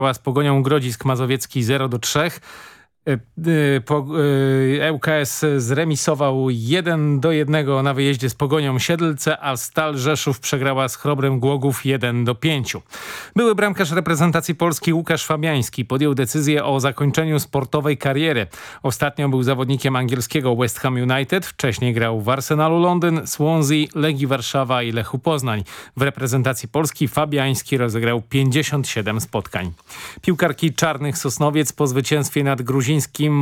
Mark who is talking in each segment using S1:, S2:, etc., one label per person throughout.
S1: z Pogonią Grodzisk Mazowiecki 0-3. ŁKS zremisował 1-1 na wyjeździe z Pogonią Siedlce, a Stal Rzeszów przegrała z Chrobrem Głogów 1-5. Były bramkarz reprezentacji Polski Łukasz Fabiański podjął decyzję o zakończeniu sportowej kariery. Ostatnio był zawodnikiem angielskiego West Ham United, wcześniej grał w Arsenalu Londyn, Swansea, Legii Warszawa i Lechu Poznań. W reprezentacji Polski Fabiański rozegrał 57 spotkań. Piłkarki Czarnych Sosnowiec po zwycięstwie nad gruzińskim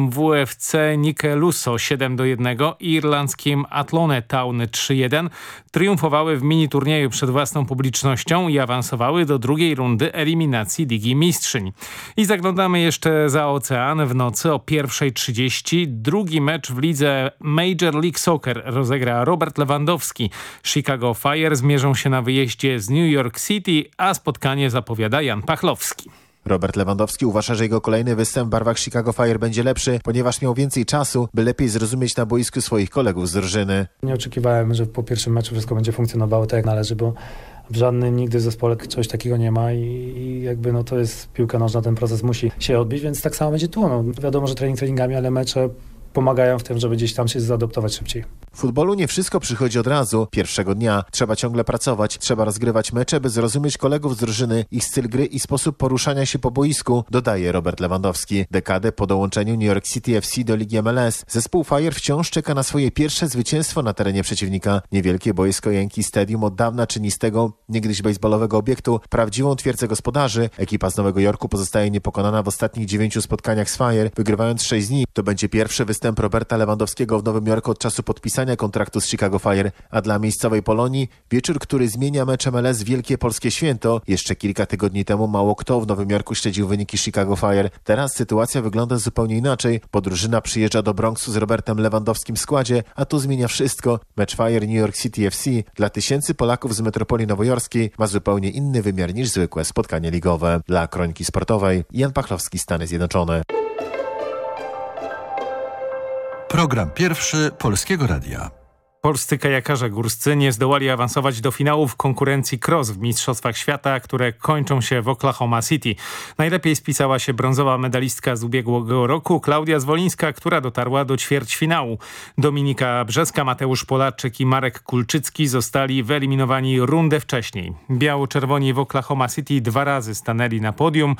S1: WFC Nikeluso 7-1 i irlandzkim Athlone Town 3-1 triumfowały w mini-turnieju przed własną publicznością i awansowały do drugiej rundy eliminacji Ligi Mistrzyń. I zaglądamy jeszcze za ocean. W nocy o 1:30 drugi mecz w lidze Major League Soccer rozegra Robert Lewandowski. Chicago Fire zmierzą się na wyjeździe z New York City, a spotkanie zapowiada Jan Pachlowski.
S2: Robert Lewandowski uważa, że jego kolejny występ w barwach Chicago Fire będzie lepszy, ponieważ miał więcej czasu, by lepiej zrozumieć na boisku swoich kolegów z drużyny.
S3: Nie oczekiwałem, że po pierwszym meczu wszystko będzie funkcjonowało tak jak należy, bo w żadnym nigdy zespole coś takiego nie ma i jakby to jest piłka nożna, ten proces musi się odbyć, więc tak samo będzie tu. Wiadomo, że treningami, ale mecze pomagają w tym, żeby gdzieś tam się zaadoptować szybciej.
S2: W futbolu nie wszystko przychodzi od razu, pierwszego dnia. Trzeba ciągle pracować, trzeba rozgrywać mecze, by zrozumieć kolegów z drużyny, ich styl gry i sposób poruszania się po boisku, dodaje Robert Lewandowski. Dekadę po dołączeniu New York City FC do Ligi MLS zespół Fire wciąż czeka na swoje pierwsze zwycięstwo na terenie przeciwnika. Niewielkie boisko Yankee Stadium od dawna czyni z tego, niegdyś bejsbolowego obiektu, prawdziwą twierdzę gospodarzy. Ekipa z Nowego Jorku pozostaje niepokonana w ostatnich 9 spotkaniach z Fire, wygrywając 6 z nich. To będzie pierwszy występ Roberta Lewandowskiego w Nowym Jorku od czasu podpisania kontraktu z Chicago Fire, a dla miejscowej Polonii wieczór, który zmienia mecz MLS w wielkie polskie święto. Jeszcze kilka tygodni temu mało kto w Nowym Jorku śledził wyniki Chicago Fire. Teraz sytuacja wygląda zupełnie inaczej, bo drużyna przyjeżdża do Bronxu z Robertem Lewandowskim w składzie, a to zmienia wszystko. Mecz Fire New York City FC dla tysięcy Polaków z metropolii nowojorskiej ma zupełnie inny wymiar niż zwykłe spotkanie ligowe. Dla Kroniki Sportowej Jan Pachlowski, Stany Zjednoczone.
S4: Program pierwszy Polskiego Radia.
S1: Polscy kajakarze górscy nie zdołali awansować do finałów konkurencji cross w Mistrzostwach Świata, które kończą się w Oklahoma City. Najlepiej spisała się brązowa medalistka z ubiegłego roku Klaudia Zwolińska, która dotarła do ćwierćfinału. Dominika Brzeska, Mateusz Polaczyk i Marek Kulczycki zostali wyeliminowani rundę wcześniej. Biało-czerwoni w Oklahoma City 2 razy stanęli na podium.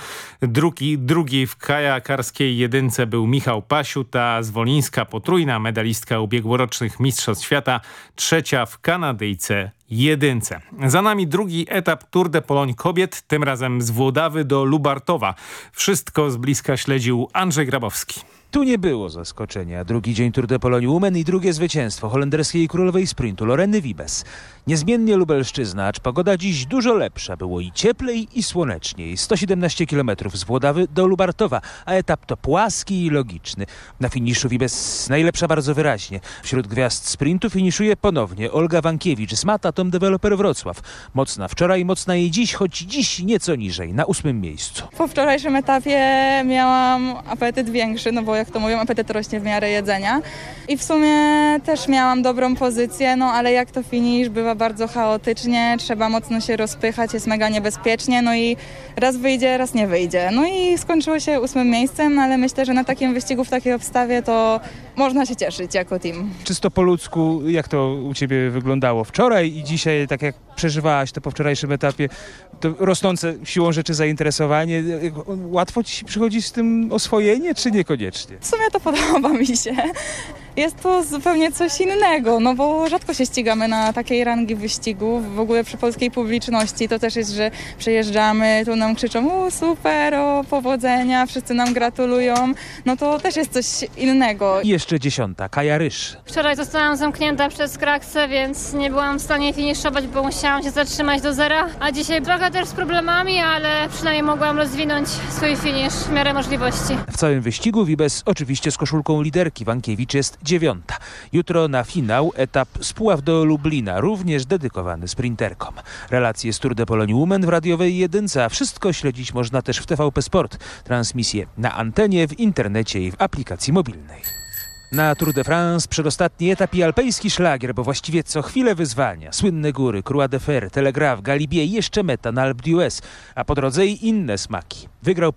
S1: Drugi w kajakarskiej jedynce był Michał Pasiut, a Zwolińska, potrójna medalistka ubiegłorocznych Mistrzostw Świata, trzecia w Kanadyjce jedynce. Za nami drugi etap Tour de Pologne kobiet, tym razem z Włodawy do Lubartowa. Wszystko z bliska śledził Andrzej Grabowski.
S5: Tu nie było zaskoczenia. Drugi dzień Tour de Pologne Women i drugie zwycięstwo holenderskiej królowej sprintu Loreny Wiebes. Niezmiennie Lubelszczyzna, acz pogoda dziś dużo lepsza. Było i cieplej i słoneczniej. 117 km z Włodawy do Lubartowa, a etap to płaski i logiczny. Na finiszu Wiebes najlepsza bardzo wyraźnie. Wśród gwiazd sprintu finiszuje ponownie Olga Wankiewicz z Mata Tom Developer Wrocław. Mocna wczoraj, mocna jej dziś, choć dziś nieco niżej, na 8. miejscu.
S6: Po wczorajszym etapie miałam apetyt większy, bo jak to mówią, apetyt rośnie w miarę jedzenia. I w sumie też miałam dobrą pozycję, ale jak to finisz, bywa bardzo chaotycznie, trzeba mocno się rozpychać, jest mega niebezpiecznie, i raz wyjdzie, raz nie wyjdzie. I skończyło się 8. miejscem, ale myślę, że na takim wyścigu, w takiej obstawie to można się cieszyć jako team.
S5: Czysto po ludzku, jak to u Ciebie wyglądało wczoraj i dzisiaj, tak jak przeżywałaś to po wczorajszym etapie, to rosnące siłą rzeczy zainteresowanie. Łatwo Ci przychodzi z tym oswojenie, czy niekoniecznie?
S6: W sumie to podoba mi się. Jest to zupełnie coś innego, bo rzadko się ścigamy na takiej rangi wyścigów. W ogóle przy polskiej publiczności to też jest, że przyjeżdżamy, tu nam krzyczą super, powodzenia, wszyscy nam gratulują. To też jest coś innego.
S5: I jeszcze 10. Kaja Rysz.
S7: Wczoraj zostałam zamknięta przez kraksę, więc nie byłam w stanie finiszować, bo musiałam się zatrzymać do zera. A dzisiaj trochę też z problemami, ale przynajmniej mogłam rozwinąć swój finisz w miarę możliwości.
S5: W całym wyścigu Wiebes oczywiście z koszulką liderki. Wankiewicz jest 9. Jutro na finał etap z Puław do Lublina, również dedykowany sprinterkom. Relacje z Tour de Pologne Women w radiowej jedynce, a wszystko śledzić można też w TVP Sport. Transmisje na antenie, w internecie i w aplikacji mobilnej. Na Tour de France przedostatni etap i alpejski szlagier, bo właściwie co chwilę wyzwania. Słynne góry, Croix de Fer, Telegraph, Galibier i jeszcze meta na Alpe d'Huez, a po drodze i inne smaki. Wygrał